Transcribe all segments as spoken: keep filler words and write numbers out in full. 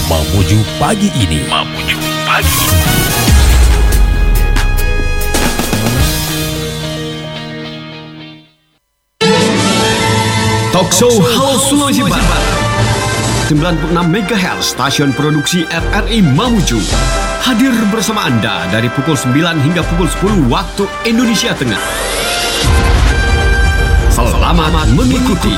Mamuju pagi ini. Mamuju pagi ini. Talkshow Halo Sulawesi Barat sembilan puluh enam megahertz stasiun produksi R R I Mamuju hadir bersama Anda dari pukul sembilan hingga pukul sepuluh waktu Indonesia Tengah. Selamat mengikuti.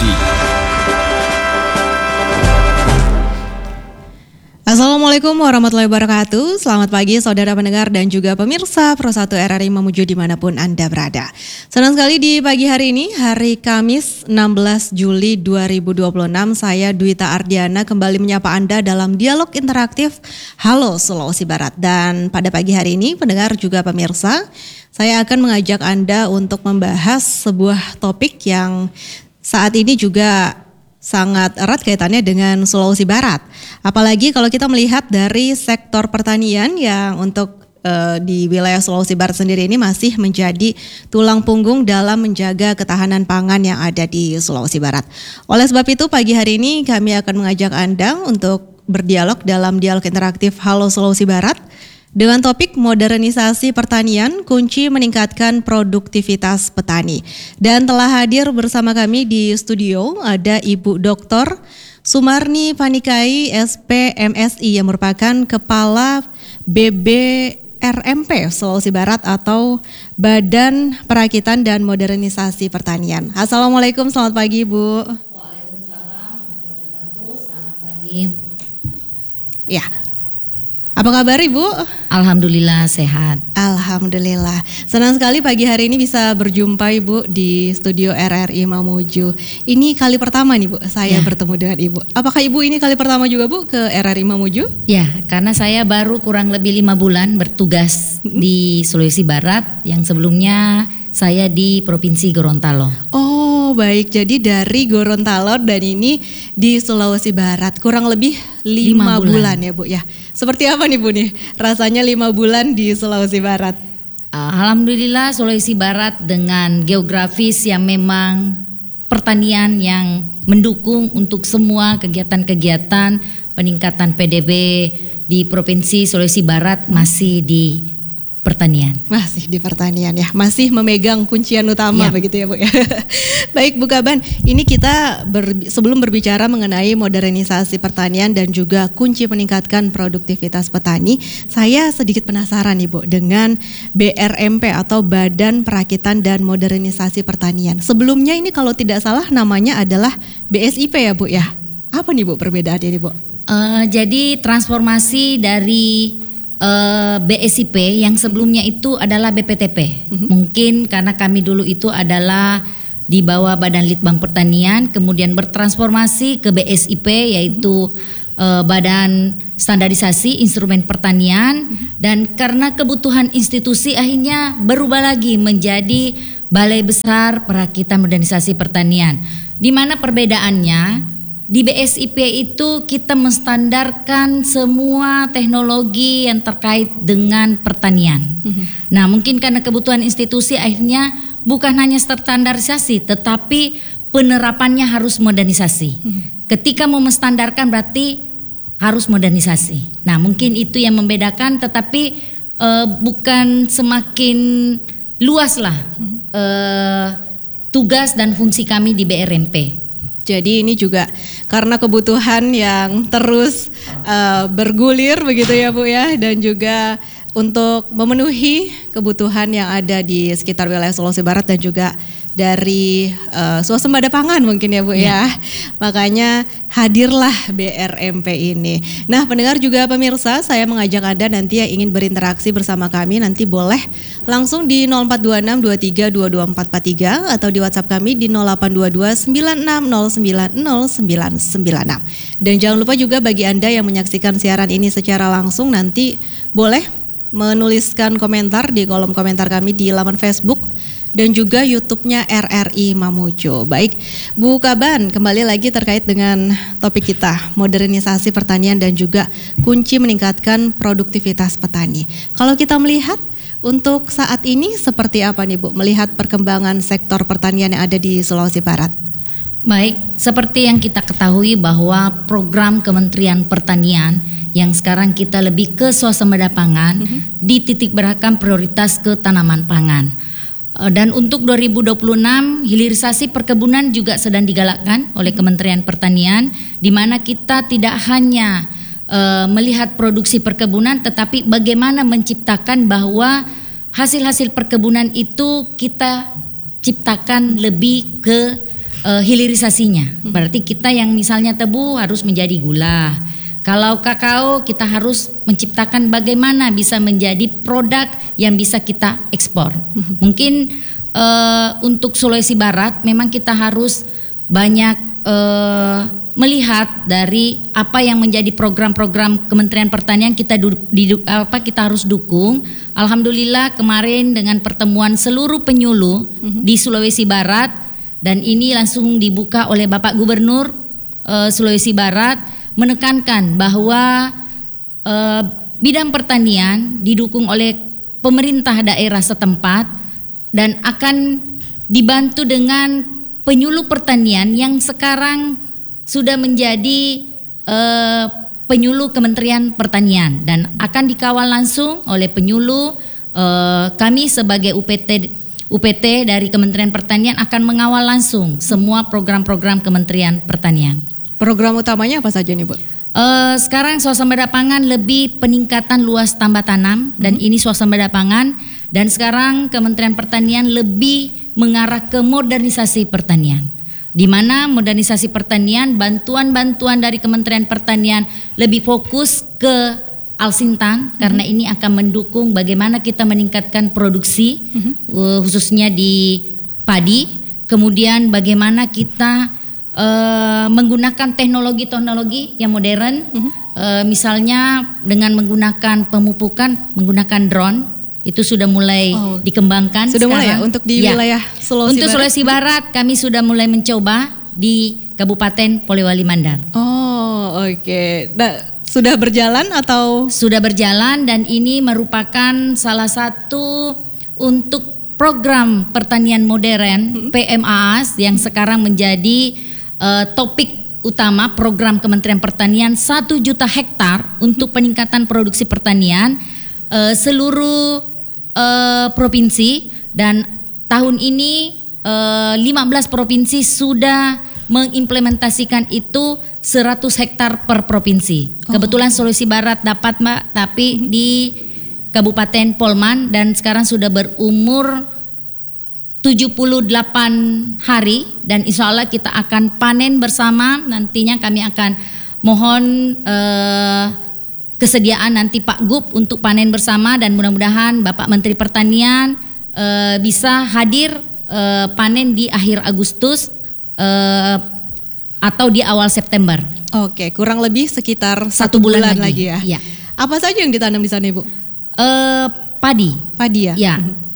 Assalamualaikum warahmatullahi wabarakatuh. Selamat pagi saudara pendengar dan juga pemirsa Pro satu R R I Mamuju dimanapun Anda berada. Senang sekali di pagi hari ini, hari Kamis enam belas Juli dua ribu dua puluh enam, saya Dwita Ardiana kembali menyapa Anda dalam dialog interaktif Halo Sulawesi Barat. Dan pada pagi hari ini pendengar juga pemirsa, saya akan mengajak Anda untuk membahas sebuah topik yang saat ini juga sangat erat kaitannya dengan Sulawesi Barat. Apalagi kalau kita melihat dari sektor pertanian yang untuk uh, di wilayah Sulawesi Barat sendiri ini masih menjadi tulang punggung dalam menjaga ketahanan pangan yang ada di Sulawesi Barat. Oleh sebab itu pagi hari ini kami akan mengajak Anda untuk berdialog dalam dialog interaktif Halo Sulawesi Barat dengan topik modernisasi pertanian, kunci meningkatkan produktivitas petani. Dan telah hadir bersama kami di studio ada Ibu Doktor Sumarni Panikai S P M Si yang merupakan Kepala B B R M P Sulawesi Barat atau Badan Perakitan dan Modernisasi Pertanian. Assalamualaikum, selamat pagi Ibu. Waalaikumsalam warahmatullahi wabarakatuh. Selamat pagi. Ya. Apa kabar Ibu? Alhamdulillah sehat. Alhamdulillah. Senang sekali pagi hari ini bisa berjumpa Ibu di studio R R I Mamuju. Ini kali pertama nih Bu, saya ya. bertemu dengan Ibu. Apakah Ibu ini kali pertama juga Bu ke R R I Mamuju? Ya, karena saya baru kurang lebih lima bulan bertugas di Sulawesi Barat. Yang sebelumnya saya di Provinsi Gorontalo. Oh baik, jadi dari Gorontalo dan ini di Sulawesi Barat kurang lebih lima, lima bulan. bulan ya Bu ya. Seperti apa nih Bu nih rasanya lima bulan di Sulawesi Barat? Alhamdulillah Sulawesi Barat dengan geografis yang memang pertanian yang mendukung untuk semua kegiatan-kegiatan peningkatan P D B di Provinsi Sulawesi Barat masih di pertanian. Masih di pertanian ya, masih memegang kuncian utama ya. Begitu ya Bu ya. Baik Bu Kaban, ini kita ber, sebelum berbicara mengenai modernisasi pertanian dan juga kunci meningkatkan produktivitas petani, saya sedikit penasaran nih Bu dengan B R M P atau Badan Perakitan dan Modernisasi Pertanian. Sebelumnya ini kalau tidak salah namanya adalah B S I P ya Bu ya. Apa nih Bu perbedaannya nih Bu? Uh, jadi transformasi dari Uh, B S I P yang sebelumnya itu adalah B P T P. Mm-hmm. Mungkin karena kami dulu itu adalah di bawah Badan Litbang Pertanian, kemudian bertransformasi ke B S I P yaitu mm-hmm. uh, Badan Standarisasi Instrumen Pertanian, mm-hmm. dan karena kebutuhan institusi akhirnya berubah lagi menjadi Balai Besar Perakitan Modernisasi Pertanian. Di mana perbedaannya? Di B S I P itu kita menstandarkan semua teknologi yang terkait dengan pertanian. Mm-hmm. Nah mungkin karena kebutuhan institusi akhirnya bukan hanya standarisasi tetapi penerapannya harus modernisasi. Mm-hmm. Ketika mau menstandarkan berarti harus modernisasi. Nah mungkin itu yang membedakan tetapi uh, bukan semakin luas lah mm-hmm. uh, tugas dan fungsi kami di B R M P. Jadi ini juga karena kebutuhan yang terus uh, bergulir begitu ya Bu ya, dan juga untuk memenuhi kebutuhan yang ada di sekitar wilayah Sulawesi Barat dan juga dari uh, swasembada pangan mungkin ya Bu ya. ya. Makanya hadirlah B R M P ini. Nah pendengar juga pemirsa, saya mengajak Anda nanti yang ingin berinteraksi bersama kami nanti boleh langsung di nol empat dua enam dua tiga dua dua empat empat tiga atau di WhatsApp kami di nol delapan dua dua sembilan enam nol sembilan nol sembilan sembilan enam. Dan jangan lupa juga bagi Anda yang menyaksikan siaran ini secara langsung nanti boleh menuliskan komentar di kolom komentar kami di laman Facebook dan juga YouTube-nya R R I Mamuju. Baik, Bu Kaban, kembali lagi terkait dengan topik kita, modernisasi pertanian dan juga kunci meningkatkan produktivitas petani. Kalau kita melihat untuk saat ini seperti apa nih Bu, melihat perkembangan sektor pertanian yang ada di Sulawesi Barat? Baik, seperti yang kita ketahui bahwa program Kementerian Pertanian yang sekarang kita lebih ke swasembada pangan, mm-hmm. dititik beratkan prioritas ke tanaman pangan. Dan untuk dua ribu dua puluh enam hilirisasi perkebunan juga sedang digalakkan oleh Kementerian Pertanian, di mana kita tidak hanya uh, melihat produksi perkebunan, tetapi bagaimana menciptakan bahwa hasil-hasil perkebunan itu kita ciptakan lebih ke uh, hilirisasinya. Berarti kita yang misalnya tebu harus menjadi gula. Kalau kakao kita harus menciptakan bagaimana bisa menjadi produk yang bisa kita ekspor. Mungkin uh, untuk Sulawesi Barat memang kita harus banyak uh, melihat dari apa yang menjadi program-program Kementerian Pertanian kita du, di, apa kita harus dukung. Alhamdulillah kemarin dengan pertemuan seluruh penyuluh uh-huh. di Sulawesi Barat, dan ini langsung dibuka oleh Bapak Gubernur uh, Sulawesi Barat, menekankan bahwa uh, bidang pertanian didukung oleh pemerintah daerah setempat dan akan dibantu dengan penyuluh pertanian yang sekarang sudah menjadi uh, penyuluh Kementerian Pertanian dan akan dikawal langsung oleh penyuluh. Uh, kami sebagai U P T U P T dari Kementerian Pertanian akan mengawal langsung semua program-program Kementerian Pertanian. Program utamanya apa saja nih Bu? Uh, sekarang swasembada pangan lebih peningkatan luas tambah tanam, dan hmm. ini swasembada pangan, dan sekarang Kementerian Pertanian lebih mengarah ke modernisasi pertanian, di mana modernisasi pertanian bantuan-bantuan dari Kementerian Pertanian lebih fokus ke Alsintan, hmm. karena ini akan mendukung bagaimana kita meningkatkan produksi hmm. uh, khususnya di padi, kemudian bagaimana kita Uh, menggunakan teknologi-teknologi yang modern, uh-huh. uh, misalnya dengan menggunakan pemupukan, menggunakan drone, itu sudah mulai oh, dikembangkan. Sudah sekarang. mulai ya untuk di ya. wilayah Sulawesi Untuk Barat? Sulawesi Barat kami sudah mulai mencoba di Kabupaten Polewali Mandar. Oh oke, okay. Nah, sudah berjalan atau? Sudah berjalan, dan ini merupakan salah satu untuk program pertanian modern, hmm. P M A A S, yang sekarang menjadi Uh, topik utama program Kementerian Pertanian, satu juta hektar untuk peningkatan produksi pertanian uh, seluruh uh, provinsi, dan tahun ini uh, lima belas provinsi sudah mengimplementasikan itu seratus hektar per provinsi. Oh. Kebetulan Sulawesi Barat dapat Mbak, tapi mm-hmm. di Kabupaten Polman, dan sekarang sudah berumur tujuh puluh delapan hari, dan insya Allah kita akan panen bersama. Nantinya kami akan mohon eh, kesediaan nanti Pak Gub untuk panen bersama, dan mudah-mudahan Bapak Menteri Pertanian eh, bisa hadir eh, panen di akhir Agustus eh, atau di awal September. Oke, kurang lebih sekitar satu, satu bulan, bulan lagi, lagi ya. ya. Apa saja yang ditanam di sana Ibu? Eh, padi. Padi ya. Ya.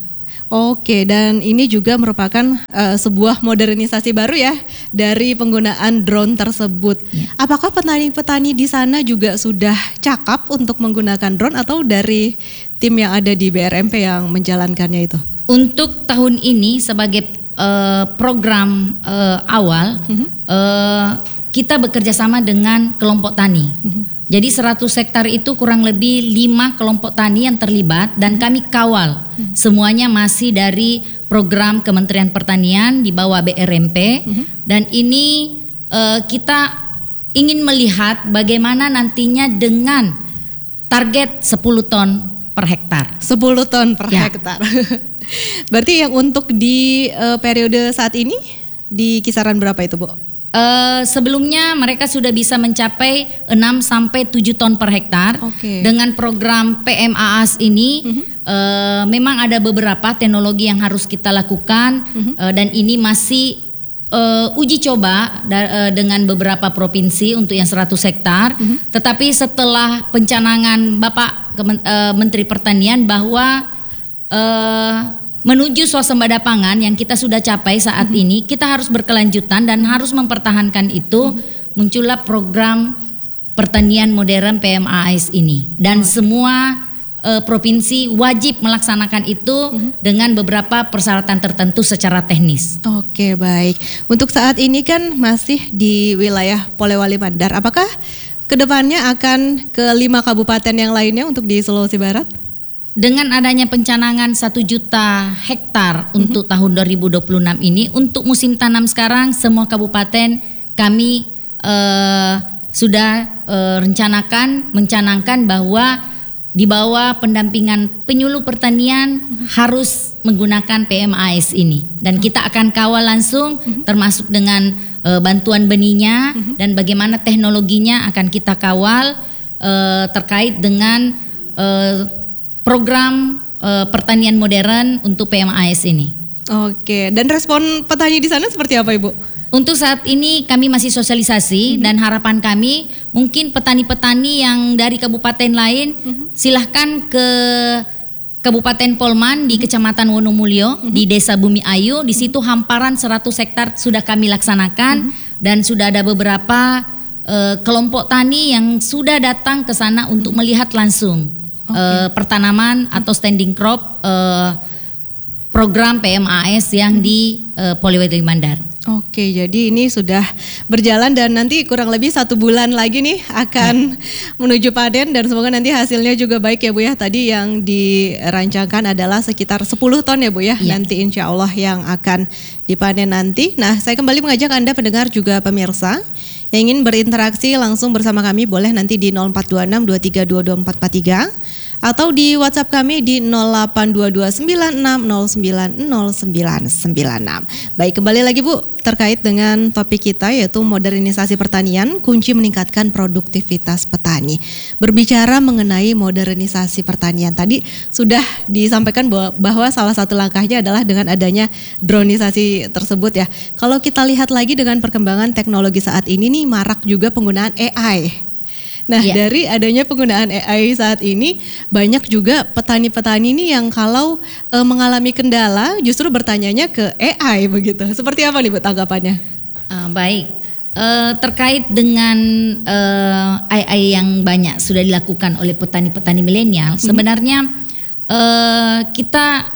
Oke, dan ini juga merupakan uh, sebuah modernisasi baru ya dari penggunaan drone tersebut. Ya. Apakah petani-petani di sana juga sudah cakap untuk menggunakan drone, atau dari tim yang ada di B R M P yang menjalankannya itu? Untuk tahun ini sebagai uh, program uh, awal, uh-huh. uh, kita bekerja sama dengan kelompok tani. Uh-huh. Jadi seratus hektar itu kurang lebih lima kelompok tani yang terlibat, dan kami kawal. Hmm. Semuanya masih dari program Kementerian Pertanian di bawah B R M P. Hmm. Dan ini uh, kita ingin melihat bagaimana nantinya dengan target sepuluh ton per hektar. sepuluh ton per ya. hektar. Berarti yang untuk di uh, periode saat ini di kisaran berapa itu Bu? Uh, sebelumnya mereka sudah bisa mencapai enam sampai tujuh ton per hektar. Okay. Dengan program P M A A S ini uh-huh. uh, memang ada beberapa teknologi yang harus kita lakukan, uh-huh. uh, dan ini masih uh, uji coba da- uh, dengan beberapa provinsi untuk yang seratus hektar. Uh-huh. Tetapi setelah pencanangan Bapak Kemen- uh, Menteri Pertanian bahwa uh, menuju swasembada pangan yang kita sudah capai saat mm-hmm. ini, kita harus berkelanjutan dan harus mempertahankan itu. Mm-hmm. Muncullah program pertanian modern P M A A S ini, dan oh. semua uh, provinsi wajib melaksanakan itu mm-hmm. dengan beberapa persyaratan tertentu secara teknis. Oke, baik. Untuk saat ini kan masih di wilayah Polewali Mandar. Apakah kedepannya akan ke lima kabupaten yang lainnya untuk di Sulawesi Barat? Dengan adanya pencanangan satu juta hektar mm-hmm. untuk tahun dua ribu dua puluh enam ini, untuk musim tanam sekarang semua kabupaten kami uh, sudah uh, rencanakan, mencanangkan bahwa di bawah pendampingan penyuluh pertanian mm-hmm. harus menggunakan P M A S ini. Dan mm-hmm. kita akan kawal langsung mm-hmm. termasuk dengan uh, bantuan benihnya mm-hmm. dan bagaimana teknologinya akan kita kawal uh, terkait dengan uh, program uh, pertanian modern untuk P M A S ini. Oke, dan respon petani di sana seperti apa, Ibu? Untuk saat ini kami masih sosialisasi mm-hmm. dan harapan kami mungkin petani-petani yang dari kabupaten lain mm-hmm. silahkan ke Kabupaten Polman di Kecamatan Wonomulyo mm-hmm. di Desa Bumi Ayu. Di situ hamparan seratus hektar sudah kami laksanakan mm-hmm. dan sudah ada beberapa uh, kelompok tani yang sudah datang ke sana untuk mm-hmm. melihat langsung okay. uh, pertanaman atau standing crop uh, program P M A S yang mm-hmm. di uh, Poliwedri Mandar. Oke, jadi ini sudah berjalan dan nanti kurang lebih satu bulan lagi nih akan ya. menuju panen dan semoga nanti hasilnya juga baik ya Bu ya. Tadi yang dirancangkan adalah sekitar sepuluh ton ya Bu ya, ya. Nanti insya Allah yang akan dipanen nanti. Nah, saya kembali mengajak Anda pendengar juga pemirsa yang ingin berinteraksi langsung bersama kami boleh nanti di nol empat dua enam dua tiga dua dua empat empat tiga atau di WhatsApp kami di nol delapan dua dua sembilan enam nol sembilan nol sembilan sembilan enam. Baik, kembali lagi Bu terkait dengan topik kita yaitu modernisasi pertanian, kunci meningkatkan produktivitas petani. Berbicara mengenai modernisasi pertanian, tadi sudah disampaikan bahwa, bahwa salah satu langkahnya adalah dengan adanya dronisasi tersebut ya. Kalau kita lihat lagi dengan perkembangan teknologi saat ini nih marak juga penggunaan A I. Nah ya. Dari adanya penggunaan A I saat ini banyak juga petani-petani ini yang kalau e, mengalami kendala justru bertanyanya ke A I begitu. Seperti apa nih Bu tanggapannya? Uh, baik, uh, terkait dengan uh, A I yang banyak sudah dilakukan oleh petani-petani milenial, hmm. sebenarnya uh, kita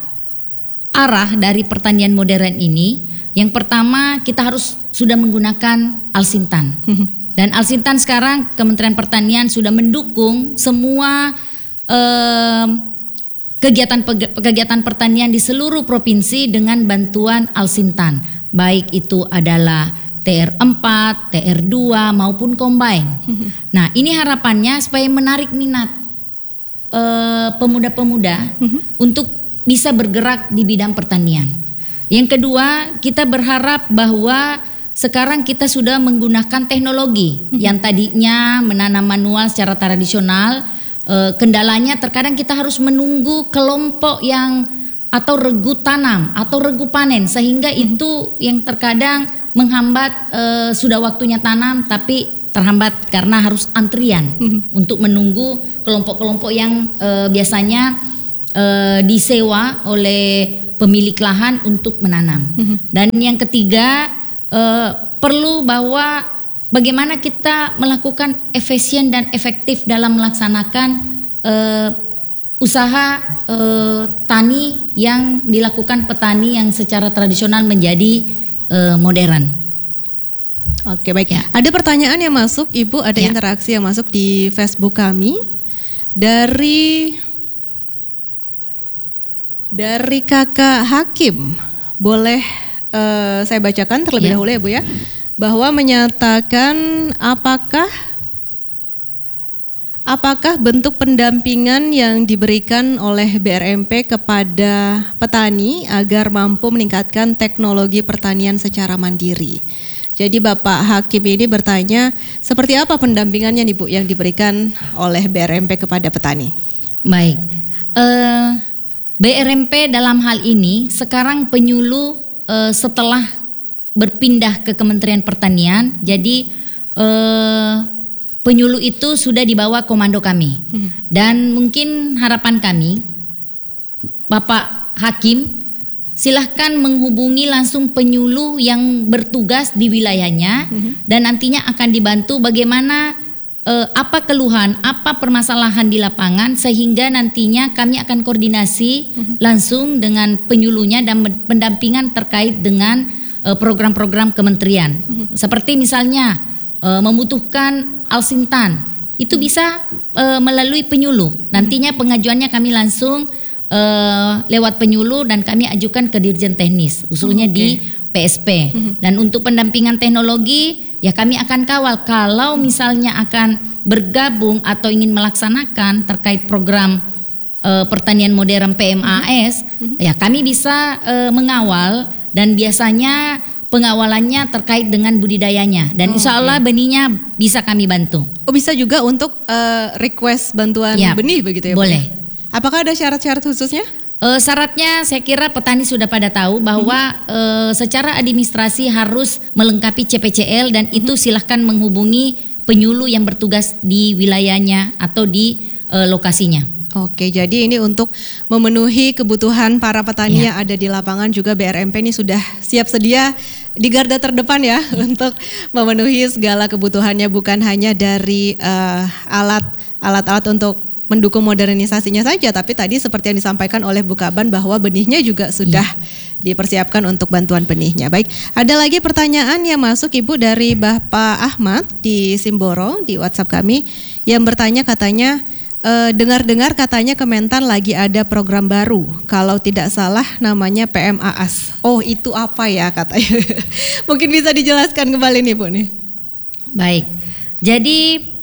arah dari pertanian modern ini, yang pertama kita harus sudah menggunakan Alsintan. Hmm. Dan Alsintan sekarang Kementerian Pertanian sudah mendukung semua eh, kegiatan kegiatan pertanian di seluruh provinsi dengan bantuan Alsintan. Baik itu adalah T R empat, T R dua maupun combine. Mm-hmm. Nah, ini harapannya supaya menarik minat eh, pemuda-pemuda mm-hmm. untuk bisa bergerak di bidang pertanian. Yang kedua, kita berharap bahwa sekarang kita sudah menggunakan teknologi hmm. yang tadinya menanam manual secara tradisional, e, kendalanya terkadang kita harus menunggu kelompok yang atau regu tanam atau regu panen sehingga hmm. itu yang terkadang menghambat e, sudah waktunya tanam tapi terhambat karena harus antrian hmm. untuk menunggu kelompok-kelompok yang e, biasanya e, disewa oleh pemilik lahan untuk menanam. Hmm. Dan yang ketiga, Uh, perlu bahwa bagaimana kita melakukan efisien dan efektif dalam melaksanakan uh, usaha uh, tani yang dilakukan petani yang secara tradisional menjadi uh, modern. Oke, baik. Ya. Ada pertanyaan yang masuk, Ibu, ada ya. Interaksi yang masuk di Facebook kami dari dari Kakak Hakim. Boleh Uh, saya bacakan terlebih ya. dahulu ya Bu ya, bahwa menyatakan apakah apakah bentuk pendampingan yang diberikan oleh B R M P kepada petani agar mampu meningkatkan teknologi pertanian secara mandiri. Jadi Bapak Hakim ini bertanya seperti apa pendampingannya nih Bu yang diberikan oleh B R M P kepada petani? Baik, uh, B R M P dalam hal ini sekarang penyuluh setelah berpindah ke Kementerian Pertanian, jadi eh, penyuluh itu sudah di bawah komando kami. Hmm. Dan mungkin harapan kami, Bapak Hakim, silahkan menghubungi langsung penyuluh yang bertugas di wilayahnya, hmm. dan nantinya akan dibantu bagaimana eh, apa keluhan, apa permasalahan di lapangan sehingga nantinya kami akan koordinasi mm-hmm. langsung dengan penyuluhnya dan pendampingan terkait dengan eh, program-program kementerian. Mm-hmm. Seperti misalnya eh, membutuhkan Alsintan itu bisa uh, melalui penyuluh. Nantinya pengajuannya kami langsung uh, lewat penyuluh dan kami ajukan ke Dirjen Teknis, usulnya Oh, okay. di P S P. Dan untuk pendampingan teknologi ya kami akan kawal kalau misalnya akan bergabung atau ingin melaksanakan terkait program uh, pertanian modern P M A S, ya kami bisa uh, mengawal dan biasanya pengawalannya terkait dengan budidayanya dan Oh, insya Allah okay. benihnya bisa kami bantu. Oh, bisa juga untuk uh, request bantuan Ya, benih begitu ya, Bu? boleh. Apakah ada syarat-syarat khususnya? Uh, syaratnya saya kira petani sudah pada tahu bahwa Mm-hmm. uh, secara administrasi harus melengkapi C P C L dan mm-hmm. itu silahkan menghubungi penyuluh yang bertugas di wilayahnya atau di uh, lokasinya. Oke, jadi ini untuk memenuhi kebutuhan para petani Ya. yang ada di lapangan, juga B R M P ini sudah siap sedia di garda terdepan ya untuk memenuhi segala kebutuhannya, bukan hanya dari uh, alat alat-alat untuk mendukung modernisasinya saja, tapi tadi seperti yang disampaikan oleh Bu Kaban bahwa benihnya juga sudah dipersiapkan untuk bantuan benihnya. Baik, ada lagi pertanyaan yang masuk Ibu dari Bapak Ahmad di Simboro di WhatsApp kami yang bertanya, katanya e, dengar-dengar katanya Kementan lagi ada program baru, kalau tidak salah namanya P M A S. Oh, itu apa ya katanya? Mungkin bisa dijelaskan kembali nih Bu nih. Baik, jadi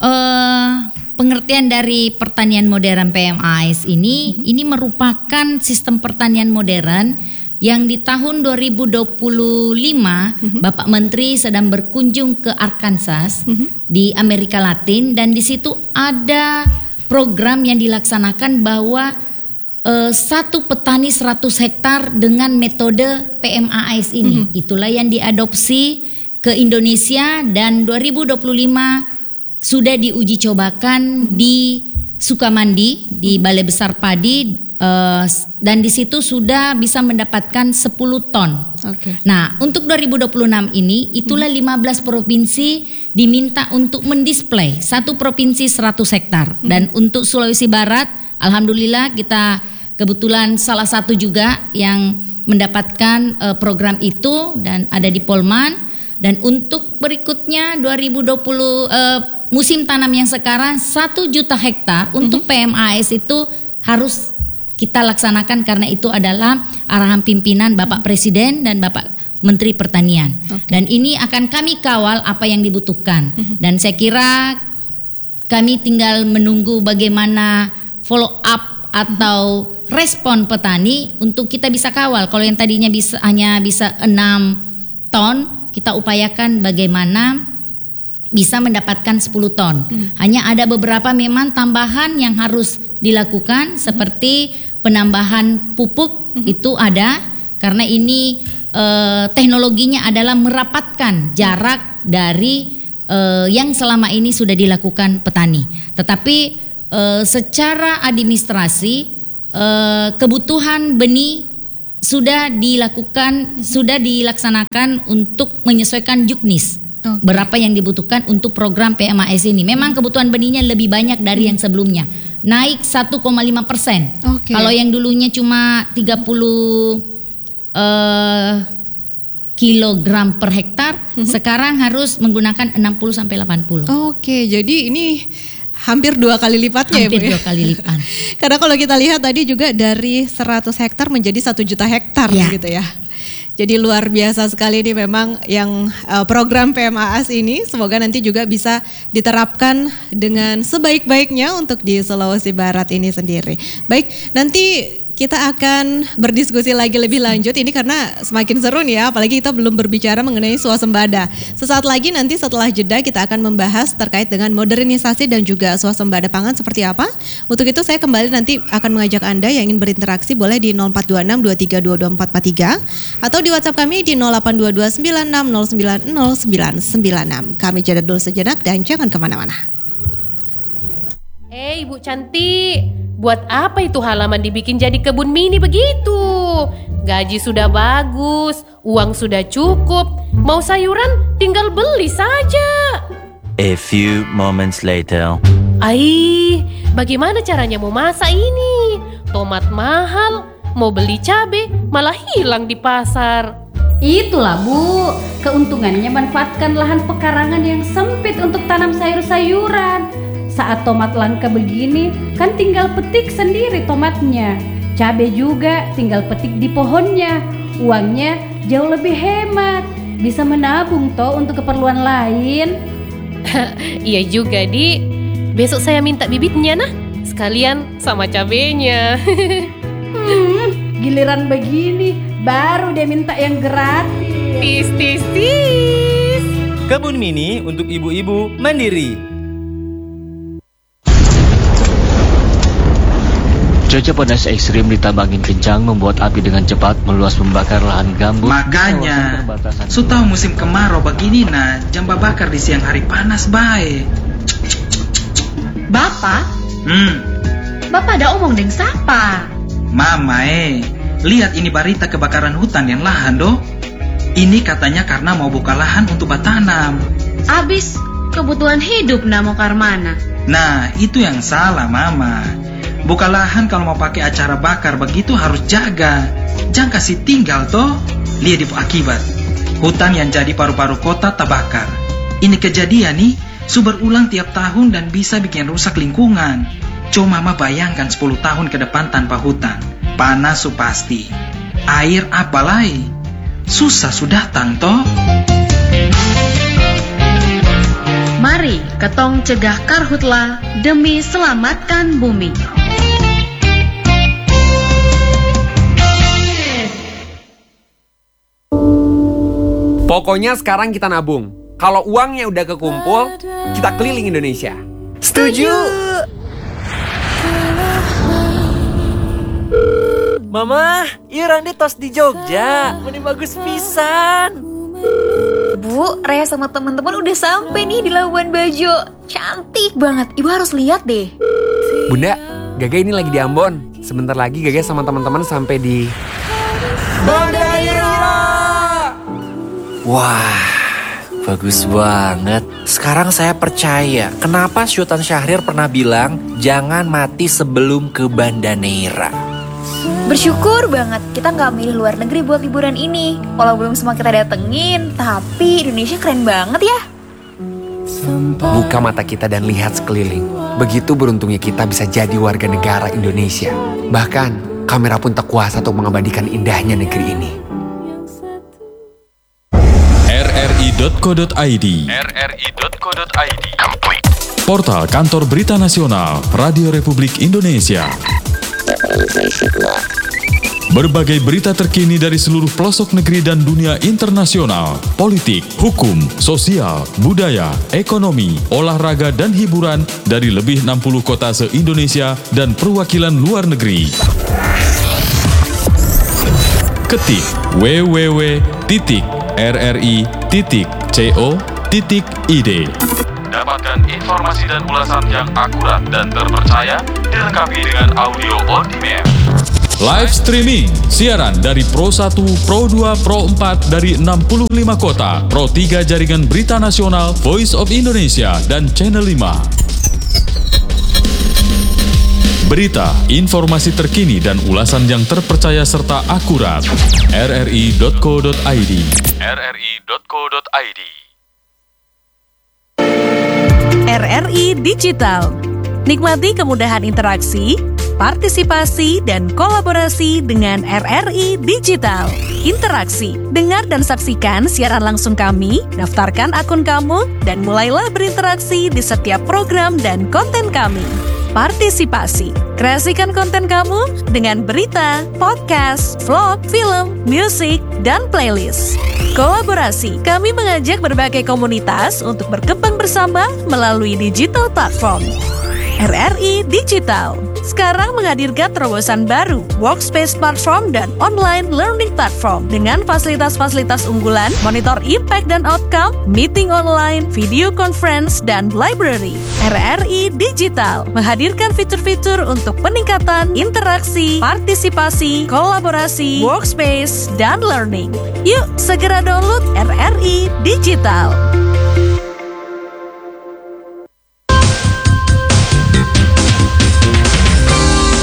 eh, pengertian dari pertanian modern P M A S ini, mm-hmm. ini merupakan sistem pertanian modern yang di tahun dua ribu dua puluh lima mm-hmm. Bapak Menteri sedang berkunjung ke Arkansas mm-hmm. di Amerika Latin, dan di situ ada program yang dilaksanakan bahwa eh, satu petani seratus hektar dengan metode P M A S ini. Mm-hmm. Itulah yang diadopsi ke Indonesia dan dua ribu dua puluh lima sudah diuji cobakan hmm. di Sukamandi di Balai Besar Padi uh, dan di situ sudah bisa mendapatkan sepuluh ton. Okay. Nah, untuk dua ribu dua puluh enam ini itulah hmm. lima belas provinsi diminta untuk mendisplay satu provinsi seratus hektar hmm. dan untuk Sulawesi Barat alhamdulillah kita kebetulan salah satu juga yang mendapatkan uh, program itu dan ada di Polman. Dan untuk berikutnya dua ribu dua puluh uh, musim tanam yang sekarang satu juta hektar mm-hmm. untuk P M A S itu harus kita laksanakan karena itu adalah arahan pimpinan Bapak Presiden dan Bapak Menteri Pertanian. Okay. Dan ini akan kami kawal apa yang dibutuhkan. Mm-hmm. Dan saya kira kami tinggal menunggu bagaimana follow up atau mm-hmm. respon petani untuk kita bisa kawal. Kalau yang tadinya bisa hanya bisa enam ton, kita upayakan bagaimana bisa mendapatkan sepuluh ton. Hmm. Hanya ada beberapa memang tambahan yang harus dilakukan, hmm. seperti penambahan pupuk hmm. itu ada karena ini eh, teknologinya adalah merapatkan jarak dari eh, yang selama ini sudah dilakukan petani. Tetapi eh, secara administrasi eh, kebutuhan benih sudah dilakukan, sudah dilaksanakan untuk menyesuaikan juknis. Okay. Berapa yang dibutuhkan untuk program P M A S ini. Memang kebutuhan benihnya lebih banyak dari yang sebelumnya. Naik satu koma lima persen. Okay. Kalau yang dulunya cuma tiga puluh uh, kilogram per hektar, mm-hmm. sekarang harus menggunakan enam puluh sampai delapan puluh. Oke, okay, jadi ini hampir dua kali lipatnya hampir ya Bu ya? dua kali lipat. Karena kalau kita lihat tadi juga dari seratus hektar menjadi satu juta hektar ya. Gitu ya. Jadi luar biasa sekali ini memang yang uh, program P M A S ini, semoga nanti juga bisa diterapkan dengan sebaik-baiknya untuk di Sulawesi Barat ini sendiri. Baik, nanti kita akan berdiskusi lagi lebih lanjut ini karena semakin seru nih ya, apalagi kita belum berbicara mengenai swasembada. Sesaat lagi nanti setelah jeda kita akan membahas terkait dengan modernisasi dan juga swasembada pangan seperti apa. Untuk itu saya kembali nanti akan mengajak Anda yang ingin berinteraksi boleh di nol empat dua enam dua tiga dua dua empat empat tiga atau di WhatsApp kami di nol delapan dua dua sembilan enam nol sembilan nol sembilan sembilan enam. Kami jeda dulu sejenak dan jangan kemana-mana. Eh, Ibu cantik, buat apa itu halaman dibikin jadi kebun mini begitu? Gaji sudah bagus, uang sudah cukup, mau sayuran tinggal beli saja. A few moments later. Ai, bagaimana caranya mau masak ini? Tomat mahal, mau beli cabai malah hilang di pasar. Itulah Bu, keuntungannya manfaatkan lahan pekarangan yang sempit untuk tanam sayur-sayuran. Saat tomat langka begini, kan tinggal petik sendiri tomatnya. Cabai juga tinggal petik di pohonnya. Uangnya jauh lebih hemat. Bisa menabung toh untuk keperluan lain. Iya juga, Di. Besok saya minta bibitnya nah, sekalian sama cabenya. hmm, Giliran begini, baru dia minta yang gratis. Tis, tis, tis. Kebun mini untuk ibu-ibu mandiri. Cuaca panas ekstrim ditambah angin kencang membuat api dengan cepat meluas membakar lahan gambut. Makanya, sutau musim kemarau begini nah, jamba bakar di siang hari panas bae. Bapak? Hmm. Bapak ada omong deng sapa? Mama eh, lihat ini berita kebakaran hutan yang lahan doh. Ini katanya karena mau buka lahan untuk bertanam. Abis kebutuhan hidup nah mau karmana. Nah, itu yang salah Mama. Buka lahan kalau mau pakai acara bakar begitu harus jaga. Jangan kasih tinggal toh. Lihat di akibat. Hutan yang jadi paru-paru kota terbakar. Ini kejadian nih, su berulang tiap tahun dan bisa bikin rusak lingkungan. Coba Mama bayangkan sepuluh tahun ke depan tanpa hutan. Panas su pasti. Air apalagi? Susah sudah datang toh. Mari ketong cegah karhutla demi selamatkan bumi. Pokoknya sekarang kita nabung. Kalau uangnya udah kekumpul, kita keliling Indonesia. Setuju. Mama, iya Randi tos di Jogja. Ini bagus pisan. Bu, Raya sama teman-teman udah sampai nih di Labuan Bajo. Cantik banget. Ibu harus lihat deh. Bunda, Gaga ini lagi di Ambon. Sebentar lagi Gaga sama teman-teman sampai di Bandaira. Wah, bagus banget. Sekarang saya percaya kenapa Sultan Syahrir pernah bilang jangan mati sebelum ke Banda Neira. Bersyukur banget kita nggak milih luar negeri buat liburan ini. Walau belum semua kita datengin, tapi Indonesia keren banget ya. Buka mata kita dan lihat sekeliling. Begitu beruntungnya kita bisa jadi warga negara Indonesia. Bahkan kamera pun tak kuasa untuk mengabadikan indahnya negeri ini. r r i dot co dot i d r r i dot co dot i d Portal Kantor Berita Nasional Radio Republik Indonesia. Berbagai berita terkini dari seluruh pelosok negeri dan dunia internasional, politik, hukum, sosial, budaya, ekonomi, olahraga, dan hiburan dari lebih enam puluh kota se-Indonesia dan perwakilan luar negeri. Ketik w w w titik r r i titik co titik i d. Dapatkan informasi dan ulasan yang akurat dan terpercaya dilengkapi dengan audio on demand. Live streaming, siaran dari Pro satu, Pro dua, Pro empat dari enam puluh lima kota, Pro tiga Jaringan Berita Nasional, Voice of Indonesia, dan Channel lima. Berita, informasi terkini dan ulasan yang terpercaya serta akurat. r r i dot co dot i d r r i dot co dot i d R R I Digital. Nikmati kemudahan interaksi, partisipasi, dan kolaborasi dengan R R I Digital. Interaksi, dengar dan saksikan siaran langsung kami, daftarkan akun kamu, dan mulailah berinteraksi di setiap program dan konten kami. Partisipasi, kreasikan konten kamu dengan berita, podcast, vlog, film, musik, dan playlist. Kolaborasi, kami mengajak berbagai komunitas untuk berkembang bersama melalui digital platform. R R I Digital sekarang menghadirkan terobosan baru, workspace platform dan online learning platform dengan fasilitas-fasilitas unggulan, monitor impact dan outcome, meeting online, video conference, dan library. R R I Digital menghadirkan fitur-fitur untuk peningkatan interaksi, partisipasi, kolaborasi, workspace, dan learning. Yuk, segera download R R I Digital.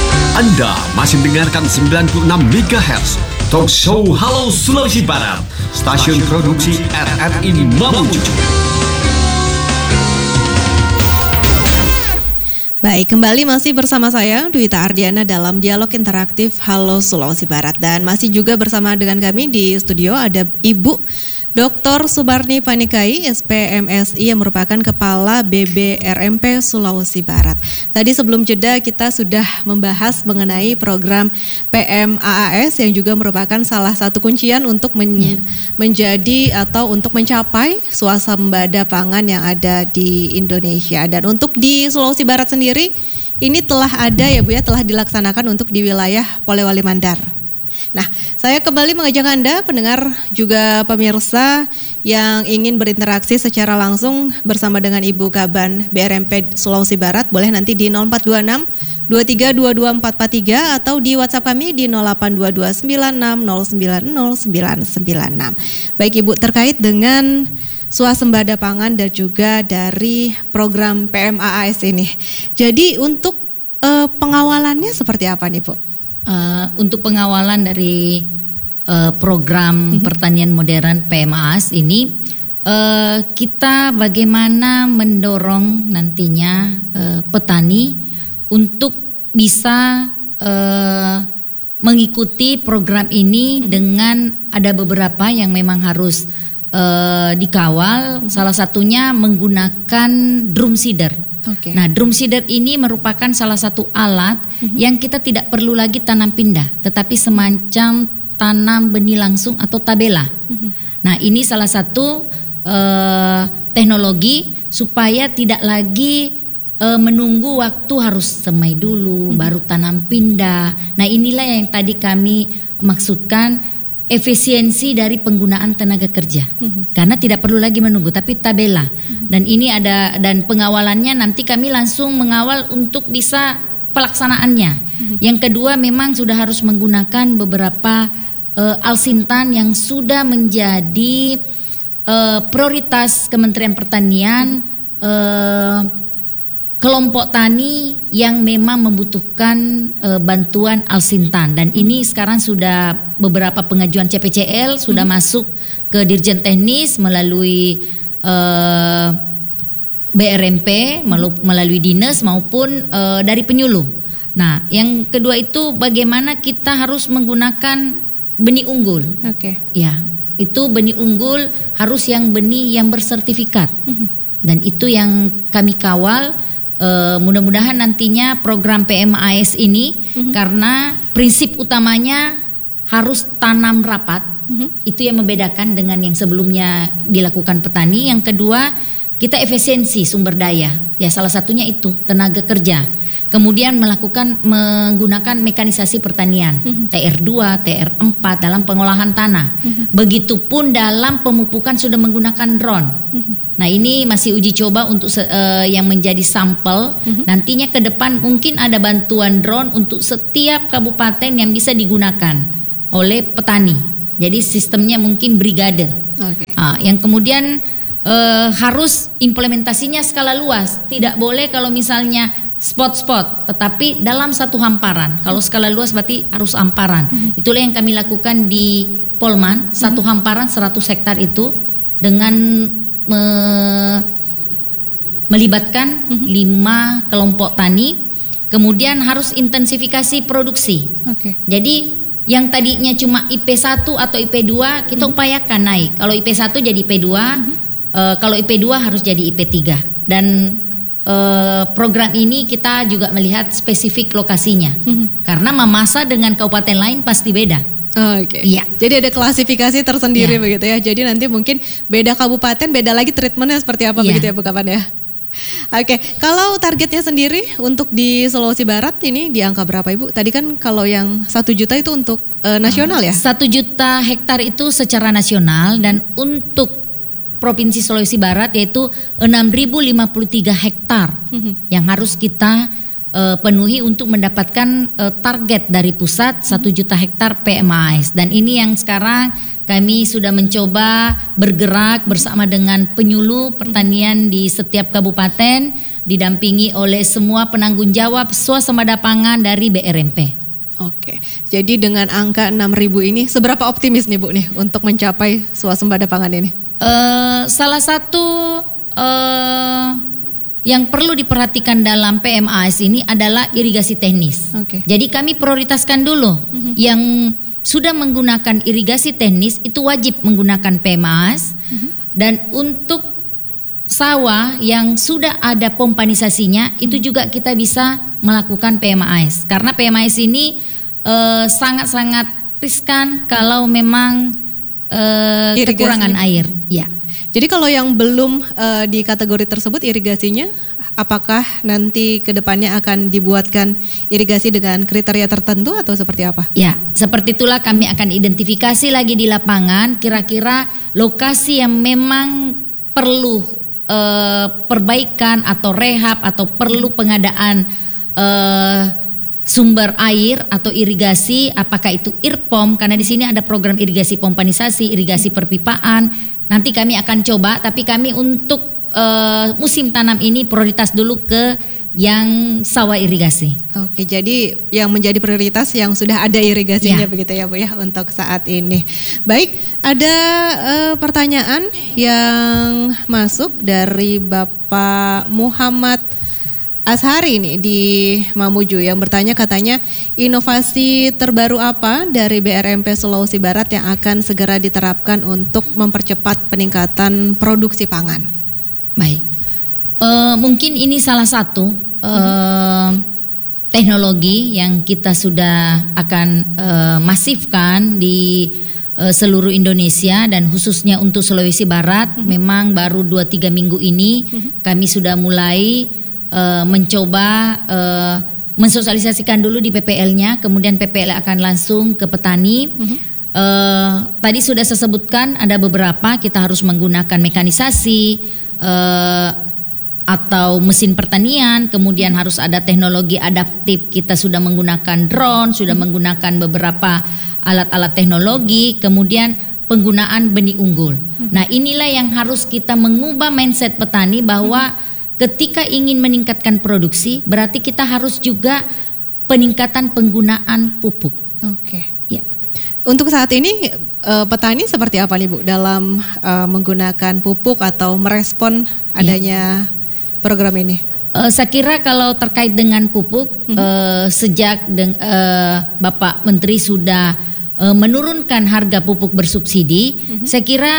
Anda masih mendengarkan sembilan puluh enam megahertz Talk Show Halo Sulawesi Barat. stasiun produksi R R I Mamuju. Baik, kembali masih bersama saya Dwita Ardiana dalam dialog interaktif Halo Sulawesi Barat, dan masih juga bersama dengan kami di studio ada Ibu Doktor Subarni Panikai, S P M S I yang merupakan Kepala B B R M P Sulawesi Barat. Tadi sebelum jeda kita sudah membahas mengenai program P M A A S yang juga merupakan salah satu kuncian untuk men- yeah. menjadi atau untuk mencapai swasembada pangan yang ada di Indonesia. Dan untuk di Sulawesi Barat sendiri ini telah ada ya Bu ya, telah dilaksanakan untuk di wilayah Polewali Mandar. Nah, saya kembali mengajak Anda, pendengar juga pemirsa yang ingin berinteraksi secara langsung bersama dengan Ibu Kaban B R M P Sulawesi Barat, boleh nanti di nol empat dua enam dua tiga dua dua empat empat tiga atau di WhatsApp kami di nol delapan dua dua sembilan enam nol sembilan nol sembilan sembilan enam. Baik Ibu, terkait dengan swasembada pangan dan juga dari program P M A A S ini. Jadi untuk eh, pengawalannya seperti apa nih Bu? Uh, untuk pengawalan dari uh, program mm-hmm. pertanian modern P M A A S ini, uh, kita bagaimana mendorong nantinya uh, petani untuk bisa uh, mengikuti program ini mm-hmm. dengan ada beberapa yang memang harus uh, dikawal, mm-hmm. salah satunya menggunakan drum seeder. Okay. Nah, drum seeder ini merupakan salah satu alat mm-hmm. yang kita tidak perlu lagi tanam pindah, tetapi semacam tanam benih langsung atau tabela. Mm-hmm. Nah, ini salah satu uh, teknologi supaya tidak lagi uh, menunggu waktu harus semai dulu, mm-hmm. baru tanam pindah. Nah, inilah yang tadi kami maksudkan efisiensi dari penggunaan tenaga kerja, mm-hmm. karena tidak perlu lagi menunggu, tapi tabela. Mm-hmm. Dan ini ada, dan pengawalannya nanti kami langsung mengawal untuk bisa pelaksanaannya. Mm-hmm. Yang kedua memang sudah harus menggunakan beberapa uh, alsintan yang sudah menjadi uh, prioritas Kementerian Pertanian. Mm-hmm. uh, Kelompok tani yang memang membutuhkan e, bantuan alsintan, dan ini sekarang sudah beberapa pengajuan C P C L sudah hmm. masuk ke Dirjen Teknis melalui e, B R M P, melalui dinas maupun e, dari penyuluh. Nah, yang kedua itu bagaimana kita harus menggunakan benih unggul. Oke. Okay. Ya, itu benih unggul harus yang benih yang bersertifikat, hmm. dan itu yang kami kawal. Uh, mudah-mudahan nantinya program P M A A S ini mm-hmm. karena prinsip utamanya harus tanam rapat, mm-hmm. itu yang membedakan dengan yang sebelumnya dilakukan petani. Yang kedua, kita efisiensi sumber daya, ya salah satunya itu tenaga kerja. Kemudian melakukan menggunakan mekanisasi pertanian, mm-hmm. T R dua, T R empat dalam pengolahan tanah. Mm-hmm. Begitupun dalam pemupukan sudah menggunakan drone. Mm-hmm. Nah, ini masih uji coba untuk uh, yang menjadi sampel. Mm-hmm. Nantinya ke depan mungkin ada bantuan drone untuk setiap kabupaten yang bisa digunakan oleh petani. Jadi sistemnya mungkin brigade. Okay. Nah, yang kemudian uh, harus implementasinya skala luas. Tidak boleh kalau misalnya spot-spot, tetapi dalam satu hamparan. Kalau skala luas berarti harus hamparan. Mm-hmm. Itulah yang kami lakukan di Polman, mm-hmm. satu hamparan seratus hektar itu dengan me, melibatkan mm-hmm. lima kelompok tani. Kemudian harus intensifikasi produksi. Okay. Jadi yang tadinya cuma I P satu atau I P dua kita mm-hmm. upayakan naik. Kalau I P satu jadi I P dua, mm-hmm. uh, kalau I P dua harus jadi I P tiga. Dan Uh, program ini kita juga melihat spesifik lokasinya, mm-hmm. karena Mamasa dengan kabupaten lain pasti beda. Oh, Oke. Okay. Iya. Jadi ada klasifikasi tersendiri, yeah. begitu ya. Jadi nanti mungkin beda kabupaten, beda lagi treatmentnya seperti apa, yeah. begitu ya Bu Kaban ya. Oke, okay. Kalau targetnya sendiri untuk di Sulawesi Barat ini di angka berapa Ibu? Tadi kan kalau yang satu juta itu untuk uh, nasional ya? Satu juta hektar itu secara nasional, dan untuk Provinsi Sulawesi Barat yaitu enam ribu lima puluh tiga hektar mm-hmm. yang harus kita uh, penuhi untuk mendapatkan uh, target dari pusat satu juta hektar P M A A S. Dan ini yang sekarang kami sudah mencoba bergerak bersama dengan penyuluh pertanian di setiap kabupaten, didampingi oleh semua penanggung jawab swasembada pangan dari B R M P. Oke, jadi dengan angka enam ribu ini seberapa optimis nih Bu nih untuk mencapai swasembada pangan ini? Uh, salah satu uh, yang perlu diperhatikan dalam P M A S ini adalah irigasi teknis. Oke. Jadi kami prioritaskan dulu mm-hmm. yang sudah menggunakan irigasi teknis itu wajib menggunakan P M A S mm-hmm. dan untuk sawah yang sudah ada pompanisasinya itu juga kita bisa melakukan P M A S karena P M A S ini eh, sangat-sangat riskan kalau memang eh, kekurangan air. Ya. Jadi kalau yang belum eh, di kategori tersebut irigasinya, apakah nanti kedepannya akan dibuatkan irigasi dengan kriteria tertentu atau seperti apa? Ya, seperti itulah kami akan identifikasi lagi di lapangan kira-kira lokasi yang memang perlu Uh, perbaikan atau rehab atau perlu pengadaan uh, sumber air atau irigasi, apakah itu irpom karena di sini ada program irigasi pompanisasi, irigasi perpipaan. Nanti kami akan coba, tapi kami untuk uh, musim tanam ini prioritas dulu ke yang sawah irigasi. Oke, jadi yang menjadi prioritas yang sudah ada irigasinya ya. Begitu ya Bu ya untuk saat ini. Baik, ada uh, pertanyaan yang masuk dari Bapak Muhammad Ashari nih di Mamuju yang bertanya katanya inovasi terbaru apa dari B R M P Sulawesi Barat yang akan segera diterapkan untuk mempercepat peningkatan produksi pangan? Baik. Uh, mungkin ini salah satu uh, teknologi yang kita sudah akan uh, masifkan di uh, seluruh Indonesia dan khususnya untuk Sulawesi Barat. Mm-hmm. Memang baru dua tiga minggu ini mm-hmm. kami sudah mulai uh, mencoba uh, mensosialisasikan dulu di P P L-nya, kemudian P P L akan langsung ke petani. Mm-hmm. uh, tadi sudah saya sebutkan ada beberapa kita harus menggunakan mekanisasi Uh, atau mesin pertanian, kemudian harus ada teknologi adaptif. Kita sudah menggunakan drone, sudah menggunakan beberapa alat-alat teknologi, kemudian penggunaan benih unggul. Hmm. Nah, inilah yang harus kita mengubah mindset petani bahwa hmm. ketika ingin meningkatkan produksi, berarti kita harus juga peningkatan penggunaan pupuk. Oke. Ya. Untuk saat ini uh, petani seperti apa nih Bu dalam uh, menggunakan pupuk atau merespon adanya ya. program ini? Uh, saya kira kalau terkait dengan pupuk mm-hmm. uh, sejak deng- uh, Bapak Menteri sudah uh, menurunkan harga pupuk bersubsidi, mm-hmm. saya kira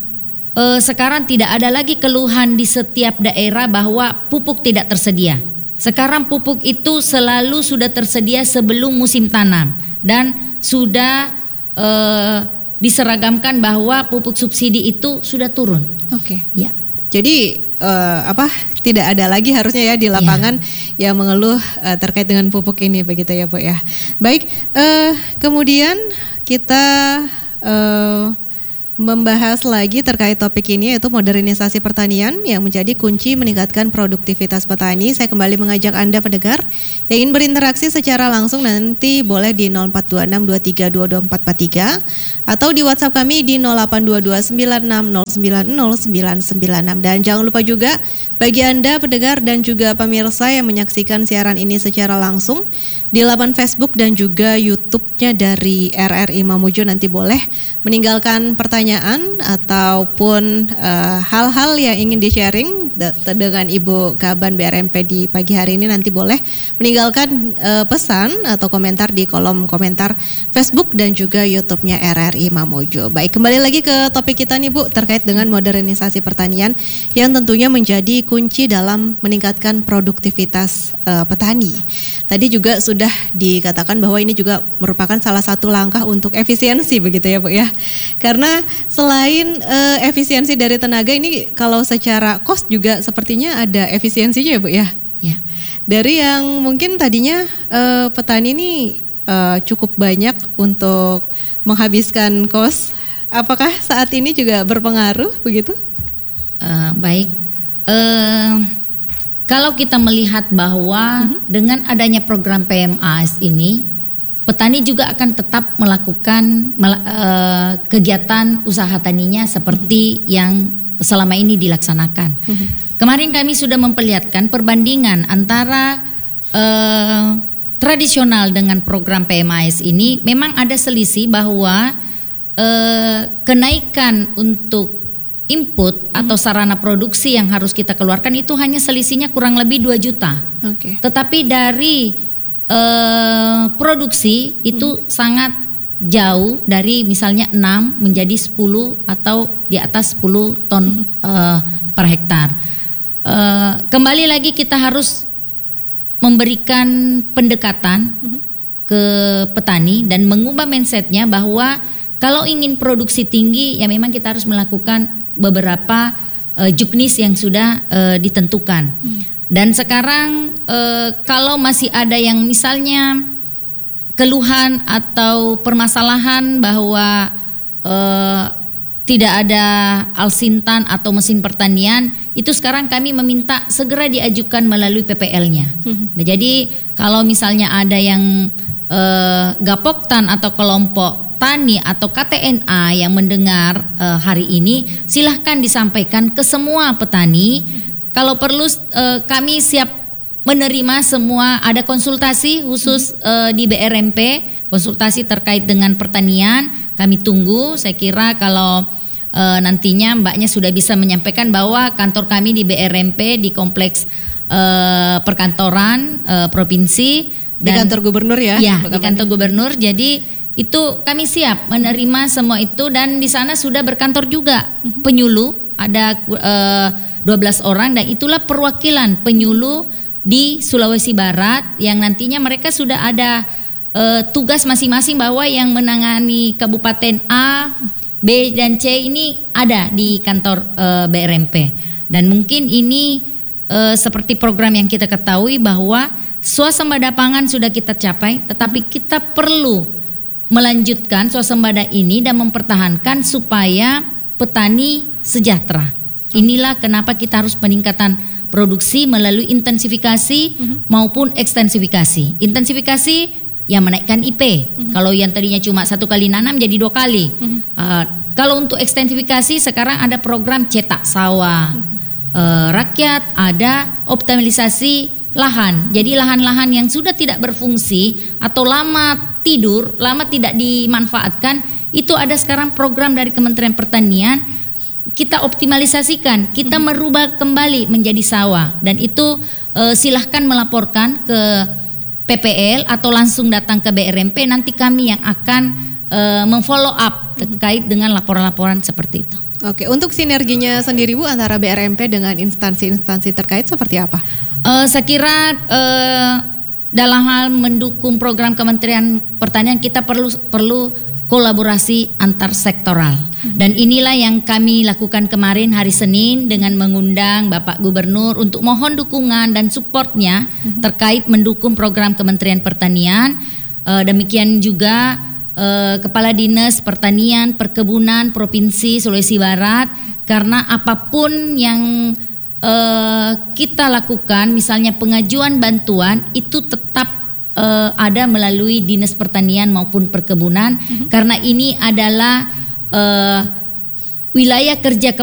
uh, sekarang tidak ada lagi keluhan di setiap daerah bahwa pupuk tidak tersedia. Sekarang pupuk itu selalu sudah tersedia sebelum musim tanam dan sudah Uh, diseragamkan bahwa pupuk subsidi itu sudah turun. Oke. Okay. Ya. Jadi uh, apa? Tidak ada lagi harusnya ya di lapangan ya. yang mengeluh uh, terkait dengan pupuk ini begitu ya Bu ya. Baik. Uh, kemudian kita uh, membahas lagi terkait topik ini yaitu modernisasi pertanian yang menjadi kunci meningkatkan produktivitas petani. Saya kembali mengajak Anda pendengar yang ingin berinteraksi secara langsung nanti boleh di nol empat dua enam dua tiga dua dua empat empat tiga atau di WhatsApp kami di nol delapan dua dua sembilan enam nol sembilan nol sembilan sembilan enam. Dan jangan lupa juga bagi Anda pendengar dan juga pemirsa yang menyaksikan siaran ini secara langsung di laman Facebook dan juga YouTube-nya dari R R I Mamuju nanti boleh meninggalkan pertanyaan ataupun uh, hal-hal yang ingin di-sharing de- dengan Ibu Kaban B R M P di pagi hari ini nanti boleh meninggalkan uh, pesan atau komentar di kolom komentar Facebook dan juga YouTube-nya R R I Mamuju. Baik, kembali lagi ke topik kita nih Bu terkait dengan modernisasi pertanian yang tentunya menjadi kunci dalam meningkatkan produktivitas uh, petani. Tadi juga sudah dikatakan bahwa ini juga merupakan salah satu langkah untuk efisiensi begitu ya Bu ya. Karena selain uh, efisiensi dari tenaga ini kalau secara cost juga sepertinya ada efisiensinya ya Bu ya. Ya. Dari yang mungkin tadinya uh, petani ini uh, cukup banyak untuk menghabiskan cost, apakah saat ini juga berpengaruh begitu? Uh, baik. Uh, Kalau kita melihat bahwa mm-hmm. dengan adanya program P M A S ini, petani juga akan tetap melakukan mel- uh, kegiatan usaha taninya seperti mm-hmm. yang selama ini dilaksanakan. Mm-hmm. Kemarin kami sudah memperlihatkan perbandingan antara uh, tradisional dengan program P M A S ini memang ada selisih bahwa eh, kenaikan untuk input atau sarana produksi yang harus kita keluarkan itu hanya selisihnya kurang lebih dua juta. Oke. Tetapi dari eh, produksi itu hmm. sangat jauh, dari misalnya enam menjadi sepuluh atau di atas sepuluh ton hmm. eh, per hektar. Eh, kembali lagi kita harus memberikan pendekatan hmm. ke petani dan mengubah mindsetnya bahwa kalau ingin produksi tinggi ya memang kita harus melakukan beberapa uh, juknis yang sudah uh, ditentukan. Hmm. Dan sekarang uh, kalau masih ada yang misalnya keluhan atau permasalahan bahwa uh, tidak ada alsintan atau mesin pertanian, itu sekarang kami meminta segera diajukan melalui P P L-nya. Hmm. Nah, jadi kalau misalnya ada yang uh, Gapoktan atau kelompok tani atau K T N A yang mendengar uh, hari ini, silahkan disampaikan ke semua petani. Kalau perlu uh, kami siap menerima semua, ada konsultasi khusus uh, di B R M P, konsultasi terkait dengan pertanian. Kami tunggu, saya kira kalau uh, nantinya mbaknya sudah bisa menyampaikan bahwa kantor kami di B R M P di kompleks uh, perkantoran uh, provinsi dan di kantor gubernur ya. Ya, di kantor gubernur. Jadi itu kami siap menerima semua itu, dan di sana sudah berkantor juga penyuluh, ada uh, dua belas orang, dan itulah perwakilan penyuluh di Sulawesi Barat yang nantinya mereka sudah ada uh, tugas masing-masing bahwa yang menangani Kabupaten A, B dan C ini ada di kantor uh, B R M P. Dan mungkin ini uh, seperti program yang kita ketahui bahwa swasembada pangan sudah kita capai, tetapi kita perlu melanjutkan swasembada ini dan mempertahankan supaya petani sejahtera. Inilah kenapa kita harus peningkatan produksi melalui intensifikasi uh-huh. maupun ekstensifikasi. Intensifikasi yang menaikkan I P. Uh-huh. Kalau yang tadinya cuma satu kali nanam jadi dua kali. Uh-huh. Uh, kalau untuk ekstensifikasi sekarang ada program cetak sawah uh-huh. uh, rakyat, ada optimalisasi lahan. Jadi lahan-lahan yang sudah tidak berfungsi atau lama tidur, lama tidak dimanfaatkan, itu ada sekarang program dari Kementerian Pertanian, kita optimalisasikan, kita hmm. merubah kembali menjadi sawah, dan itu eh, silahkan melaporkan ke P P L atau langsung datang ke B R M P, nanti kami yang akan eh, memfollow up terkait dengan laporan-laporan seperti itu. Oke, untuk sinerginya sendiri Bu antara B R M P dengan instansi-instansi terkait seperti apa? Uh, saya kira uh, dalam hal mendukung program Kementerian Pertanian kita perlu perlu kolaborasi antar sektoral. Mm-hmm. Dan inilah yang kami lakukan kemarin hari Senin dengan mengundang Bapak Gubernur untuk mohon dukungan dan supportnya mm-hmm. terkait mendukung program Kementerian Pertanian. Uh, demikian juga uh, Kepala Dinas Pertanian Perkebunan Provinsi Sulawesi Barat, karena apapun yang Uh, kita lakukan, misalnya pengajuan bantuan itu tetap uh, ada melalui Dinas Pertanian maupun Perkebunan, mm-hmm. karena ini adalah uh, wilayah kerja